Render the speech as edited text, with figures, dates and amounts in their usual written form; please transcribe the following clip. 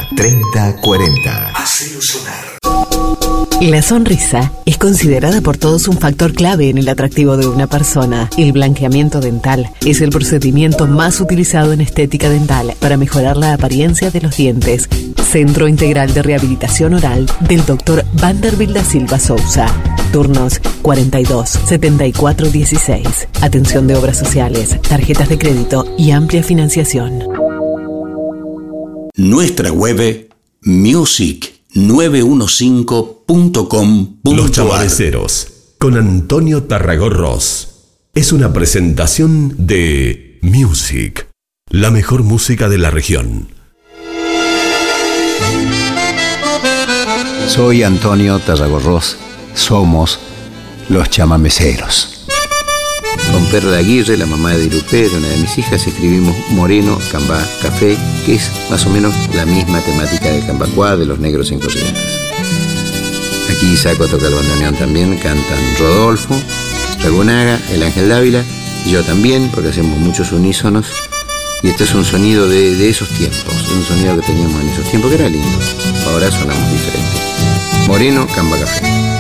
3040. Hacelo sonar. La sonrisa es considerada por todos un factor clave en el atractivo de una persona. El blanqueamiento dental es el procedimiento más utilizado en estética dental para mejorar la apariencia de los dientes. Centro Integral de Rehabilitación Oral del Dr. Vanderbilt da Silva Souza. Turnos 42 74 16. Atención de obras sociales, tarjetas de crédito y amplia financiación. Nuestra web music915.com.ar. Los Chamaneceros con Antonio Tarragorros es una presentación de Music, la mejor música de la región. Soy Antonio Tarragorros. Somos los Chamameceros. Con Perla Aguirre, la mamá de Dirupé, una de mis hijas, escribimos Moreno, Cambá, Café, que es más o menos la misma temática del Cambacuá, de los negros en Corrientes. Aquí Saco toca el bandoneón también, cantan Rodolfo, Ragunaga, el Ángel Dávila, y yo también, porque hacemos muchos unísonos. Y este es un sonido de esos tiempos, un sonido que teníamos en esos tiempos que era lindo. Ahora sonamos diferente. Moreno, Cambá, Café.